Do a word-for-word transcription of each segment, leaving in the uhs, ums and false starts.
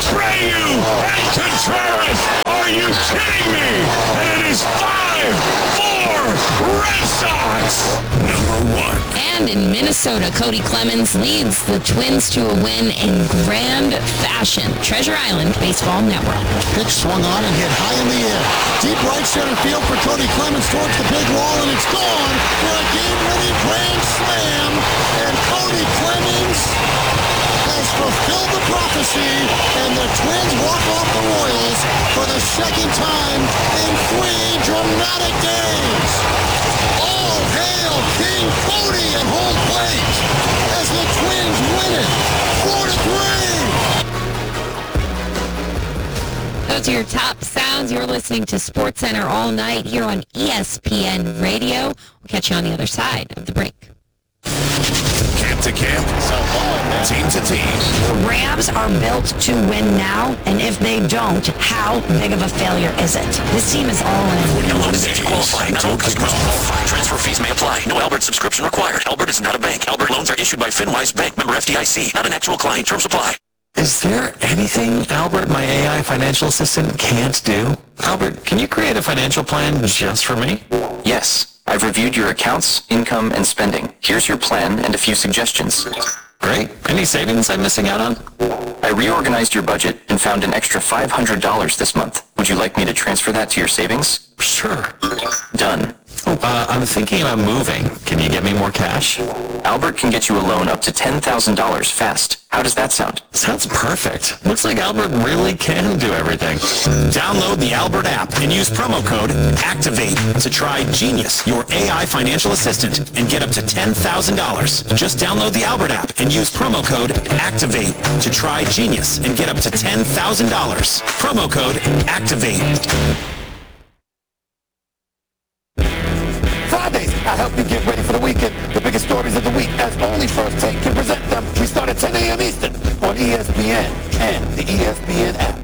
Abreu and Contreras. Are you kidding me? And it is five four Red Sox. Number one. And in Minnesota, Cody Clemens leads the Twins to a win in grand fashion. Treasure Island Baseball Network. Pitch swung on and hit high in the air. Deep right center field for Cody Clemens towards the big wall, and it's gone for a game-winning grand slam. And Cody Clemens has fulfilled the prophecy, and the Twins walk off the Royals for the second time in three dramatic days. All hail King Cody at home plate as the Twins win it four to three. Those are your top sounds. You're listening to SportsCenter all night here on E S P N Radio. We'll catch you on the other side of the break. Camp to camp, team to team. The Rams are built to win now, and if they don't, how big of a failure is it? This team is all in. No loan is age qualifying. Not all customers qualify. Transfer fees may apply. No Albert subscription required. Albert is not a bank. Albert loans are issued by FinWise Bank. Member F D I C. Not an actual client. Terms apply. Is there anything Albert, my A I financial assistant, can't do? Albert, can you create a financial plan just for me? Yes. I've reviewed your accounts, income, and spending. Here's your plan and a few suggestions. Great. Any savings I'm missing out on? I reorganized your budget and found an extra five hundred dollars this month. Would you like me to transfer that to your savings? Sure. Done. Uh, I'm thinking about moving. Can you get me more cash? Albert can get you a loan up to ten thousand dollars fast. How does that sound? Sounds perfect. Looks like Albert really can do everything. Download the Albert app and use promo code ACTIVATE to try Genius, your A I financial assistant, and get up to ten thousand dollars. Just download the Albert app and use promo code ACTIVATE to try Genius and get up to ten thousand dollars. Promo code ACTIVATE. Fridays, I help you get ready for the weekend. The biggest stories of the week as only First Take can present them. We start at ten a.m. Eastern on E S P N and the E S P N app.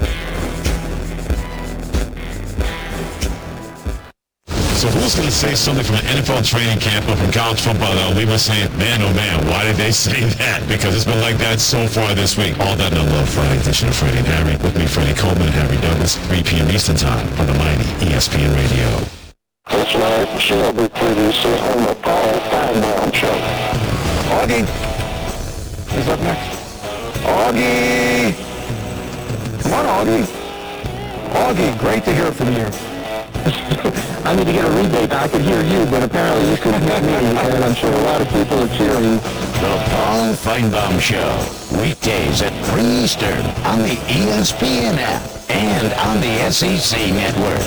So who's going to say something from an N F L training camp or from college football that we were saying, man, oh man, why did they say that? Because it's been like that so far this week. All that in a Love Friday edition of Freddie and Harry. With me, Freddie Coleman and Harry Douglas, three p.m. Eastern Time on the mighty E S P N Radio. This live Shelby producer on the Paul Feinbaum Show. Augie. Who's up next? Augie. Come on, Augie. Augie, great to hear from you. I need to get a rebate. I could hear you, but apparently you couldn't hear me, and I'm sure a lot of people are cheering. The Paul Feinbaum Show, weekdays at three Eastern on the E S P N app and on the S E C network.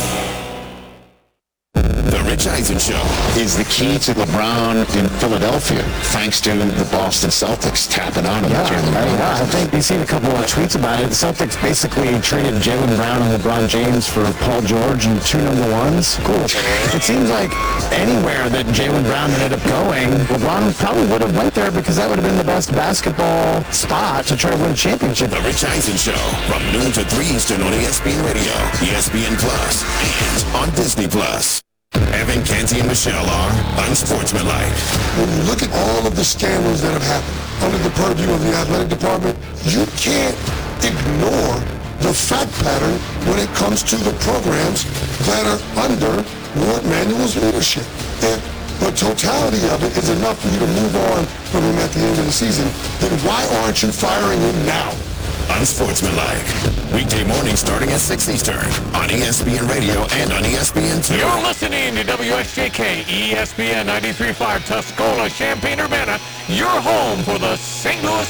The Rich Eisen Show is the key to LeBron in Philadelphia, thanks to the Boston Celtics tapping on him. Yeah, I, I think you've seen a couple of tweets about it. The Celtics basically traded Jaylen Brown and LeBron James for Paul George and two number ones. Cool. It seems like anywhere that Jaylen Brown ended up going, LeBron probably would have went there because that would have been the best basketball spot to try to win a championship. The Rich Eisen Show from noon to three Eastern on E S P N Radio, E S P N Plus, and on Disney Plus. Evan, Canty, and Michelle are unsportsmanlike. When you look at all of the scandals that have happened under the purview of the athletic department, you can't ignore the fact pattern when it comes to the programs that are under Warde Manuel's leadership. And the totality of it is enough for you to move on from him at the end of the season. Then why aren't you firing him now? Unsportsmanlike. Weekday morning starting at six Eastern on E S P N Radio and on E S P N two. You're listening to W S J K, E S P N ninety-three point five Tuscola, Champaign-Urbana, your home for the Saint Louis